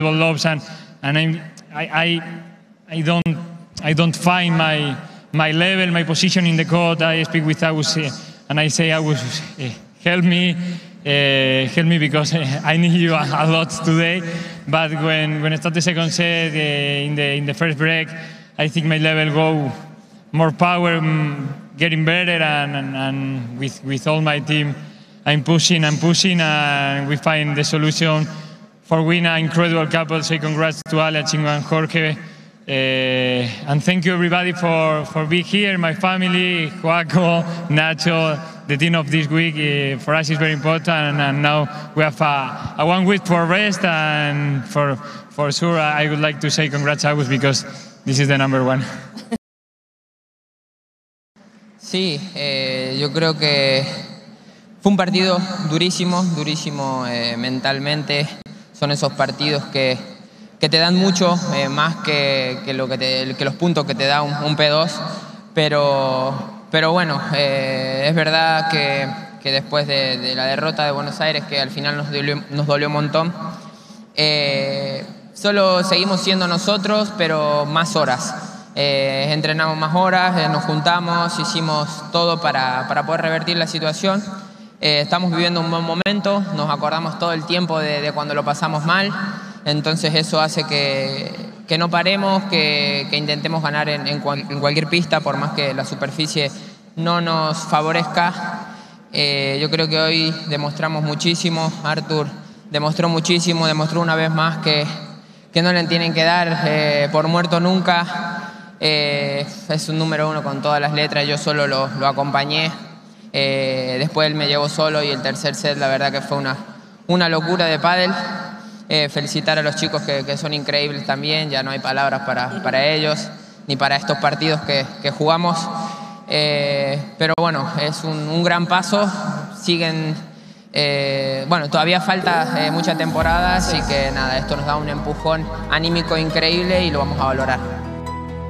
loves, and I don't find my level, my position in the court. I speak with Agus and I say, Agus, help me because I need you a lot today. But when I start the second set in the first break, I think my level go more power, getting better, and with all my team, I'm pushing, and we find the solution for win an incredible couple. So congrats to Ale, Chingo, and Jorge. And thank you everybody for being here, my family, Joaco, Nacho, the team of this week. For us it's very important, and now we have a 1 week for rest, and for sure I would like to say congrats, Agus, because this is the number one. Sí, yo creo que fue un partido durísimo mentalmente. Son esos partidos que te dan mucho, más que los puntos que te da un P2. Pero bueno, es verdad que después de la derrota de Buenos Aires, que al final nos dolió un montón, solo seguimos siendo nosotros, pero más horas. Entrenamos más horas, nos juntamos, hicimos todo para poder revertir la situación. Estamos viviendo un buen momento, nos acordamos todo el tiempo de cuando lo pasamos mal, entonces eso hace que no paremos, que intentemos ganar en cualquier pista, por más que la superficie no nos favorezca. Yo creo que hoy demostramos muchísimo, Artur demostró muchísimo, demostró una vez más que no le tienen que dar por muerto nunca. Es un número 1 con todas las letras, yo solo lo acompañé. Después él me llevó solo, y el tercer set la verdad que fue una locura de pádel. Felicitar a los chicos que son increíbles también, ya no hay palabras para ellos ni para estos partidos que jugamos, pero bueno, es un gran paso. Siguen, bueno, todavía falta mucha temporada, así que nada, esto nos da un empujón anímico increíble y lo vamos a valorar.